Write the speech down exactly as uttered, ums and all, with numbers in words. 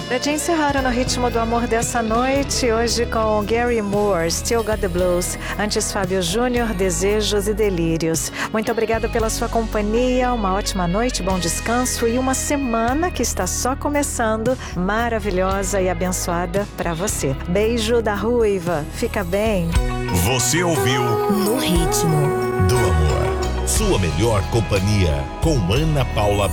Pra te encerrar no ritmo do amor dessa noite, hoje com Gary Moore, Still Got the Blues, antes Fábio Júnior, Desejos e Delírios. Muito obrigada pela sua companhia, uma ótima noite, bom descanso e uma semana que está só começando, maravilhosa e abençoada pra você. Beijo da Ruiva, fica bem. Você ouviu No Ritmo do Amor, sua melhor companhia com Ana Paula